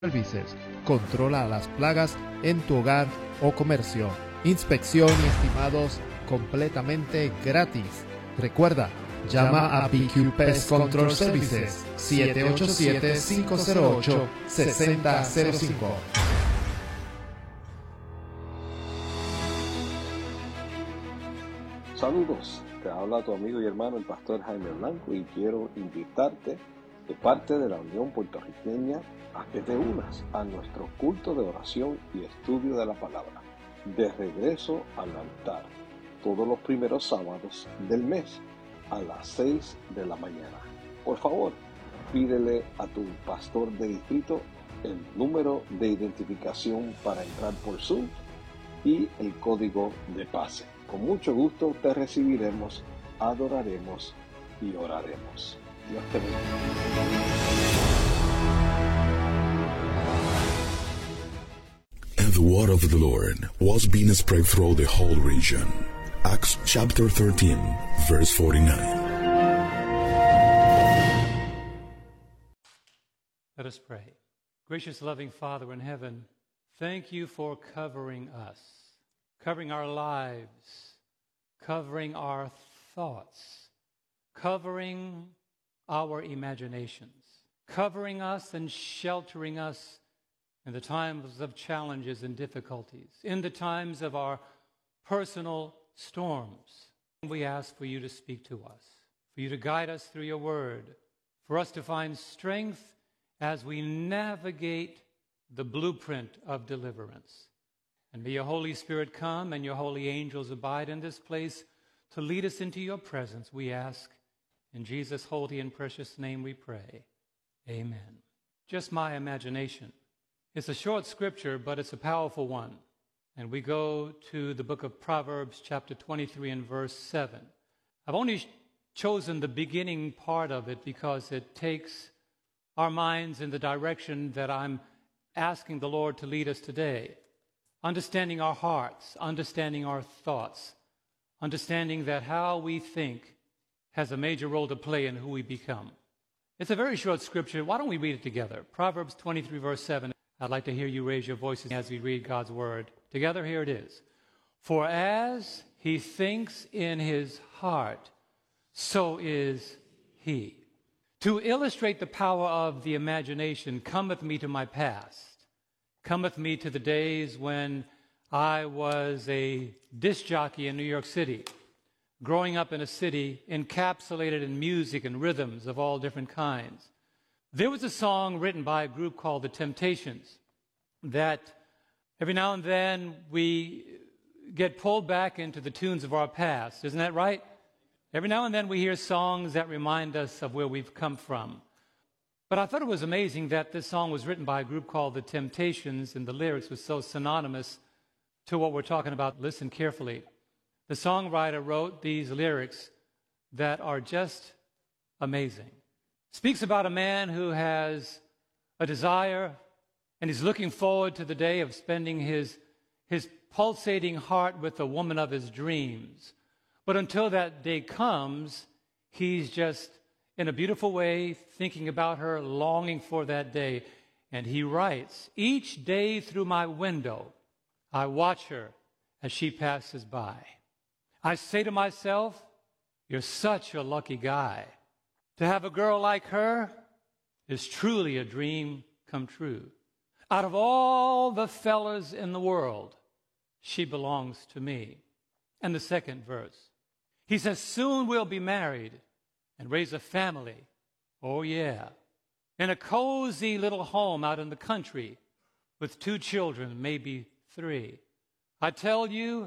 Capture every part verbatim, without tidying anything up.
Services. Controla las plagas en tu hogar o comercio. Inspección y estimados completamente gratis. Recuerda, llama a P Q Pest Control Services siete ocho siete, cinco cero ocho, seis cero cero cinco. Saludos, te habla tu amigo y hermano el pastor Jaime Blanco y quiero invitarte de parte de la Unión Puertorriqueña a que te unas a nuestro culto de oración y estudio de la palabra, de regreso al altar, todos los primeros sábados del mes a las seis de la mañana. Por favor, pídele a tu pastor de distrito el número de identificación para entrar por Zoom y el código de pase. Con mucho gusto te recibiremos, adoraremos y oraremos. Dios te bendiga. And the word of the Lord was being spread through the whole region. Acts chapter thirteen, verse forty-nine. Let us pray. Gracious, loving Father in heaven, thank you for covering us, covering our lives, covering our thoughts, covering our imaginations, covering us and sheltering us in the times of challenges and difficulties, in the times of our personal storms. We ask for you to speak to us, for you to guide us through your word, for us to find strength as we navigate the blueprint of deliverance. And may your Holy Spirit come and your holy angels abide in this place to lead us into your presence, we ask. In Jesus' holy and precious name we pray. Amen. Just my imagination. It's a short scripture, but it's a powerful one. And we go to the book of Proverbs, chapter twenty-three and verse seven. I've only chosen the beginning part of it because it takes our minds in the direction that I'm asking the Lord to lead us today. Understanding our hearts, understanding our thoughts, understanding that how we think has a major role to play in who we become. It's a very short scripture. Why don't we read it together? Proverbs twenty-three, verse seven. I'd like to hear you raise your voices as we read God's word. Together, here it is. For as he thinks in his heart, so is he. To illustrate the power of the imagination, cometh me to my past, cometh me to the days when I was a disc jockey in New York City, growing up in a city encapsulated in music and rhythms of all different kinds. There was a song written by a group called The Temptations that every now and then we get pulled back into the tunes of our past. Isn't that right? Every now and then we hear songs that remind us of where we've come from. But I thought it was amazing that this song was written by a group called The Temptations, and the lyrics were so synonymous to what we're talking about. Listen carefully. The songwriter wrote these lyrics that are just amazing. Speaks about a man who has a desire and he's looking forward to the day of spending his, his pulsating heart with the woman of his dreams. But until that day comes, he's just in a beautiful way thinking about her, longing for that day. And he writes, each day through my window, I watch her as she passes by. I say to myself, you're such a lucky guy. To have a girl like her is truly a dream come true. Out of all the fellas in the world, she belongs to me. And the second verse, he says, soon we'll be married and raise a family. Oh, yeah. In a cozy little home out in the country with two children, maybe three. I tell you,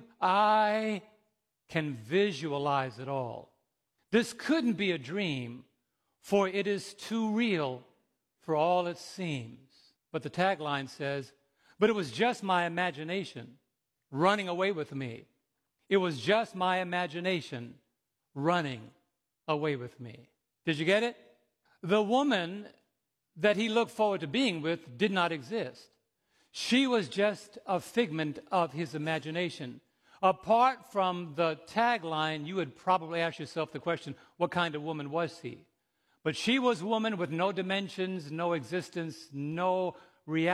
I can visualize it all. This couldn't be a dream, for it is too real for all it seems. But the tagline says, but it was just my imagination running away with me. It was just my imagination running away with me. Did you get it? The woman that he looked forward to being with did not exist. She was just a figment of his imagination. Apart from the tagline, you would probably ask yourself the question, what kind of woman was he? But she was a woman with no dimensions, no existence, no reality.